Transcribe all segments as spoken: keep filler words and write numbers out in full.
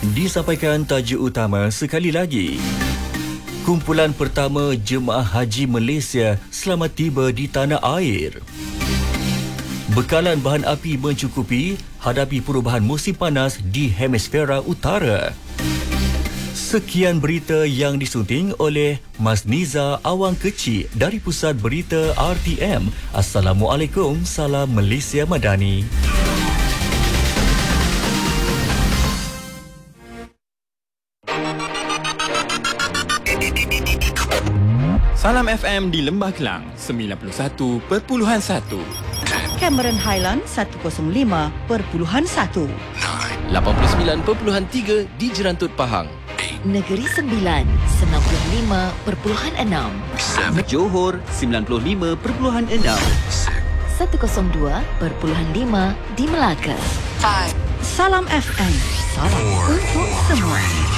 Disampaikan tajuk utama sekali lagi. Kumpulan pertama jemaah haji Malaysia selamat tiba di tanah air. Bekalan bahan api mencukupi hadapi perubahan musim panas di hemisfera utara. Sekian berita yang disunting oleh Mas Niza Awang Kecil dari Pusat Berita R T M. Assalamualaikum, salam Malaysia Madani. Salam F M di Lembah Kelang sembilan puluh satu perpuluhan satu. Cameron Highland seratus lima perpuluhan satu. lapan puluh sembilan perpuluhan tiga di Jerantut Pahang. Negeri Sembilan sembilan puluh lima perpuluhan enam. Johor sembilan puluh lima perpuluhan enam. seratus dua perpuluhan lima di Melaka. Salam F M. Salam untuk semua.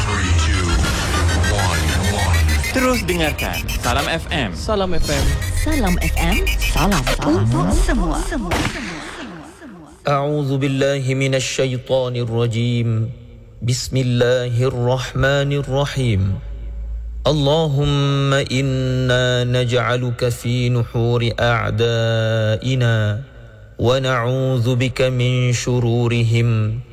Terus dengarkan Salam F M. Salam F M. Salam F M. Salam untuk semua. أعوذ بالله من الشيطان الرجيم بسم الله الرحمن الرحيم اللهم إنا نجعلك في نحور أعدائنا ونعوذ بك من شرورهم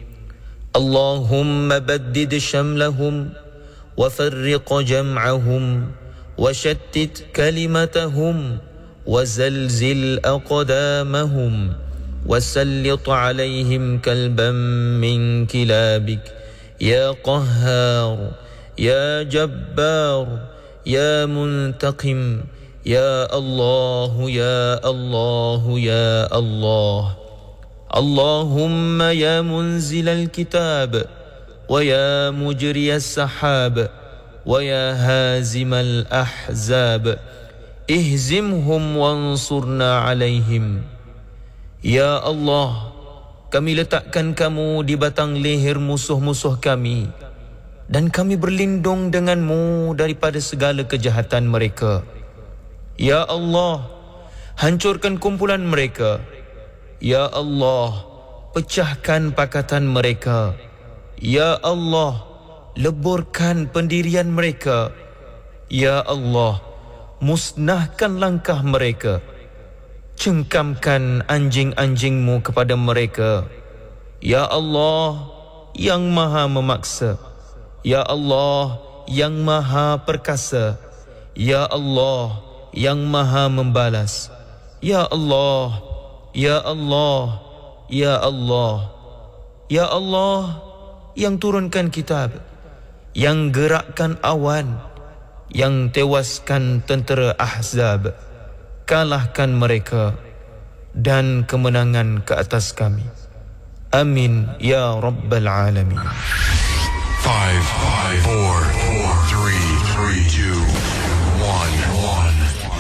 اللهم بدد شملهم وفرق جمعهم وشتت كلمتهم وزلزل أقدامهم وسلط عليهم كلبا من كلابك يا قهار يا جبار يا منتقم يا الله يا الله يا الله اللهم يا منزل الكتاب ويا مجري السحاب ويا هازم الأحزاب اهزمهم وانصرنا عليهم. Ya Allah, kami letakkan kamu di batang leher musuh-musuh kami dan kami berlindung denganmu daripada segala kejahatan mereka. Ya Allah, hancurkan kumpulan mereka. Ya Allah, pecahkan pakatan mereka. Ya Allah, leburkan pendirian mereka. Ya Allah, musnahkan langkah mereka. Cengkamkan anjing-anjingmu kepada mereka. Ya Allah, yang maha memaksa. Ya Allah, yang maha perkasa. Ya Allah, yang maha membalas. Ya Allah, Ya Allah, Ya Allah, Ya Allah, yang turunkan kitab, yang gerakkan awan, yang tewaskan tentera Ahzab. Kalahkan mereka dan kemenangan ke atas kami. Amin ya Rabbal Alamin. five, five, four, four, three, three, two, one, one.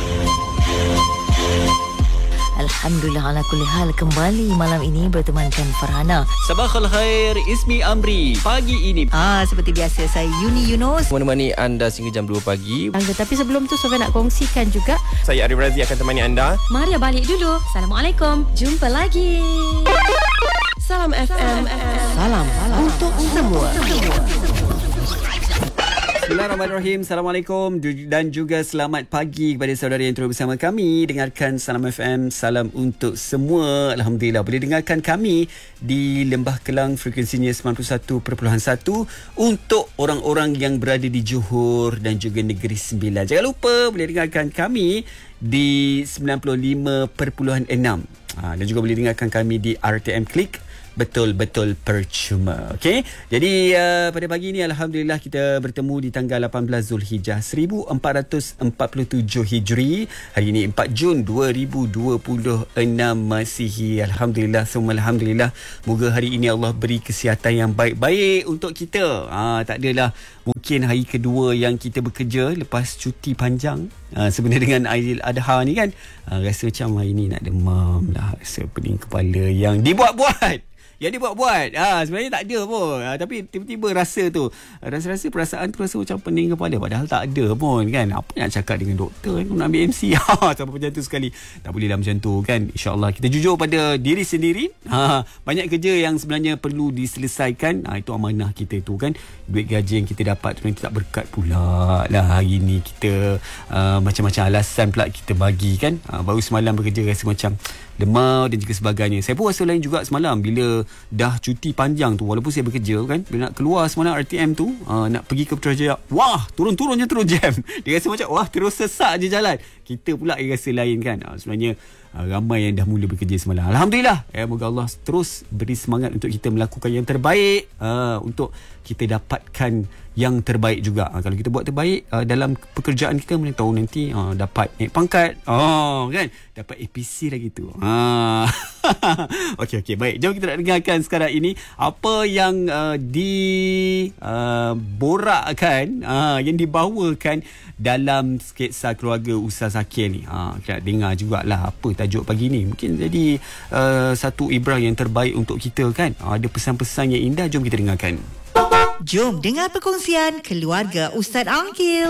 Alhamdulillah ala kulli hal, kembali malam ini bertemankan Farhana. Sabahul khair, Ismi Amri. Pagi ini Ah, seperti biasa saya Yuni Yunus. Menemani anda sehingga jam dua pagi. Tetapi sebelum tu Sofia nak kongsikan juga. Saya Arif Razi akan temani anda. Maria balik dulu. Assalamualaikum. Jumpa lagi. Salam F M. Salam untuk semua. Bismillahirrahmanirrahim. Assalamualaikum dan juga selamat pagi kepada saudara yang terus bersama kami. Dengarkan Salam F M, salam untuk semua. Alhamdulillah boleh dengarkan kami di Lembah Kelang, frekuensinya sembilan puluh satu perpuluhan satu untuk orang-orang yang berada di Johor dan juga Negeri Sembilan. Jangan lupa boleh dengarkan kami di sembilan puluh lima perpuluhan enam ha, dan juga boleh dengarkan kami di R T M Klik. Betul-betul percuma. Okey. Jadi uh, pada pagi ini alhamdulillah kita bertemu di tanggal lapan belas Zulhijjah seribu empat ratus empat puluh tujuh Hijri. Hari ini empat Jun dua ribu dua puluh enam Masihi. Alhamdulillah, semua alhamdulillah. Moga hari ini Allah beri kesihatan yang baik-baik untuk kita. Ha, tak adalah mungkin hari kedua yang kita bekerja lepas cuti panjang. Ha, sebenarnya dengan Aidil Adha ni kan, ha, rasa macam hari ni nak demam lah, rasa pening kepala yang dibuat-buat. Yang dia buat-buat. Ha, sebenarnya tak ada pun. Ha, tapi tiba-tiba rasa tu. Rasa-rasa perasaan tu rasa macam pening kepala. Padahal tak ada pun kan. Apa nak cakap dengan doktor kan? Nak ambil M C. Ha, sampai macam tu sekali. Tak boleh lah macam tu kan. InsyaAllah kita jujur pada diri sendiri. Ha, banyak kerja yang sebenarnya perlu diselesaikan. Ha, itu amanah kita tu kan. Duit gaji yang kita dapat tu nanti tak berkat pula lah hari ni. Kita uh, macam-macam alasan pula kita bagi kan. Ha, baru semalam bekerja rasa macam lemah dan juga sebagainya. Saya pun rasa lain juga semalam bila dah cuti panjang tu, walaupun saya bekerja kan, bila nak keluar semalam R T M tu, uh, nak pergi ke Putrajaya, wah turun-turun je terus jam. Dia rasa macam wah terus sesak je jalan. Kita pula yang rasa lain kan. uh, Sebenarnya uh, ramai yang dah mula bekerja semalam. Alhamdulillah, ya, moga Allah terus beri semangat untuk kita melakukan yang terbaik, uh, untuk kita dapatkan yang terbaik juga. Ha, kalau kita buat terbaik uh, dalam pekerjaan kita, mana tahu nanti uh, dapat naik pangkat. Oh kan, dapat A P C lagi tu. Ha. Okey okey, baik. Jom kita nak dengarkan sekarang ini apa yang uh, diborakkan, uh, uh, yang dibawakan dalam sketsa keluarga Ustaz Zakir ni. Ha, kita nak dengar jugalah apa tajuk pagi ni. Mungkin jadi uh, satu ibrah yang terbaik untuk kita kan. Uh, ada pesan-pesan yang indah, jom kita dengarkan. Jom dengar perkongsian keluarga Ustaz Angkil.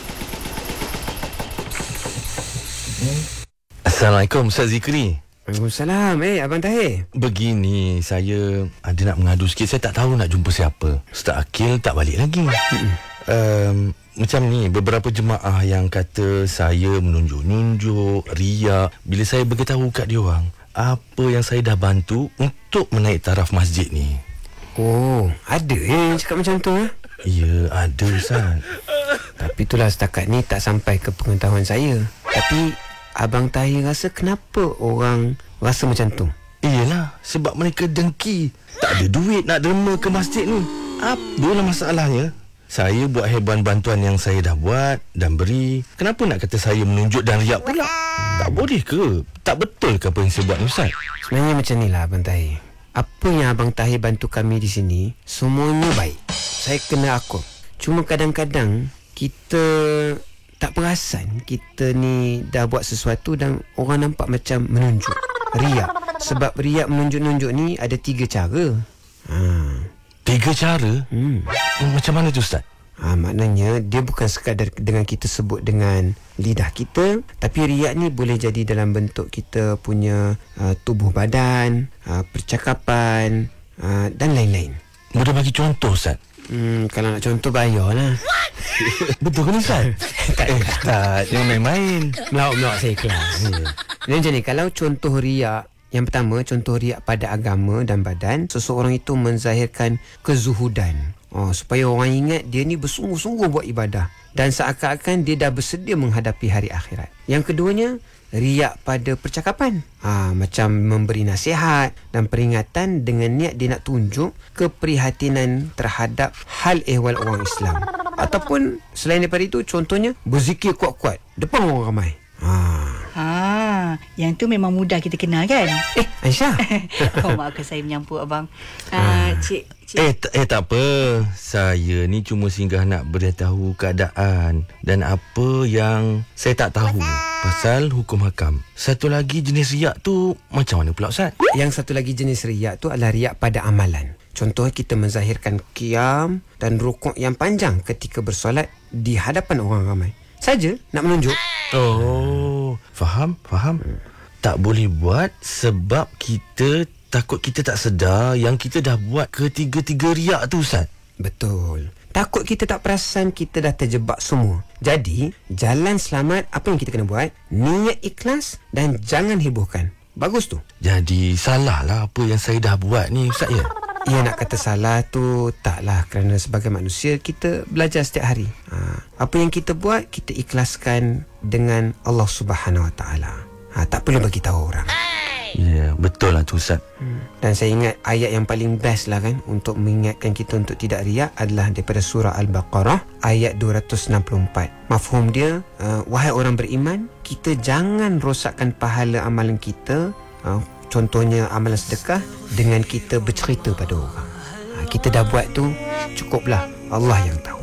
Assalamualaikum Ustaz Zikri. Waalaikumsalam. Eh, Abang Tahir. Begini, saya ada nak mengadu sikit. Saya tak tahu nak jumpa siapa. Ustaz Akil tak balik lagi. um, Macam ni, beberapa jemaah yang kata saya menunjuk-nunjuk, riak. Bila saya beritahu kat dia orang apa yang saya dah bantu untuk menaik taraf masjid ni. Oh, ada yang cakap macam tu eh? Ya, ada Ustaz. Tapi itulah setakat ni tak sampai ke pengetahuan saya. Tapi Abang Tahir rasa kenapa orang rasa macam tu? Iyalah, sebab mereka dengki. Tak ada duit nak derma ke masjid ni. Apalah masalahnya? Saya buat heban bantuan yang saya dah buat dan beri. Kenapa nak kata saya menunjuk dan riak pula? Tak boleh ke? Tak betul ke apa yang saya buat ni Ustaz? Sebenarnya macam ni lah Abang Tahir. Apa yang Abang Tahir bantu kami di sini, semuanya baik. Saya kena akui. Cuma kadang-kadang kita tak perasan kita ni dah buat sesuatu dan orang nampak macam menunjuk, riak. Sebab riak menunjuk-nunjuk ni ada tiga cara. Ha. Tiga cara? Hmm. Macam mana tu Ustaz? Ha, maknanya dia bukan sekadar dengan kita sebut dengan lidah kita, tapi riak ni boleh jadi dalam bentuk kita punya uh, tubuh badan, uh, percakapan, uh, dan lain-lain. Boleh bagi contoh Ustaz? Hmm, kalau nak contoh bayarlah. Betul kan Ustaz? Tak, eh, tak, jangan main-main. Melawak-melawak saya kelas. Jadi macam ni, kalau contoh riak, yang pertama, contoh riak pada agama dan badan, seseorang itu menzahirkan kezuhudan. Oh, supaya orang ingat dia ni bersungguh-sungguh buat ibadah dan seakan-akan dia dah bersedia menghadapi hari akhirat. Yang keduanya, riak pada percakapan. Ha, macam memberi nasihat dan peringatan dengan niat dia nak tunjuk keprihatinan terhadap hal ehwal orang Islam. Ataupun selain daripada itu, contohnya berzikir kuat-kuat depan orang ramai. Ha. Ha, yang tu memang mudah kita kenal kan? Eh, Aisyah. Oh, maafkan saya menyampuk abang. Uh, cik, cik. Eh, t- eh tak apa. Saya ni cuma singgah nak beritahu keadaan dan apa yang saya tak tahu pasal hukum hakam. Satu lagi jenis riak tu macam mana pula Ustaz? Yang satu lagi jenis riak tu adalah riak pada amalan. Contohnya kita menzahirkan qiyam dan rukuk yang panjang ketika bersolat di hadapan orang ramai. Saja nak menunjuk. Oh, faham, faham. Hmm. Tak boleh buat sebab kita takut kita tak sedar yang kita dah buat ketiga-tiga riak tu Ustaz. Betul. Takut kita tak perasan kita dah terjebak semua. Jadi, jalan selamat apa yang kita kena buat? Niat ikhlas dan jangan hebohkan. Bagus tu. Jadi, salah lah apa yang saya dah buat ni Ustaz ya? Ya, nak kata salah tu taklah, kerana sebagai manusia kita belajar setiap hari. Ha, apa yang kita buat kita ikhlaskan dengan Allah Subhanahu Wa Taala. Ha, tak perlu bagi tahu orang. Ya, yeah, betul lah tu Ustaz. Hmm. Dan saya ingat ayat yang paling best lah kan untuk mengingatkan kita untuk tidak riak adalah daripada surah Al-Baqarah ayat dua ratus enam puluh empat. Mafhum dia, uh, wahai orang beriman, kita jangan rosakkan pahala amalan kita. Uh, Contohnya amalan sedekah dengan kita bercerita pada orang. Ha, kita dah buat tu, cukuplah. Allah yang tahu.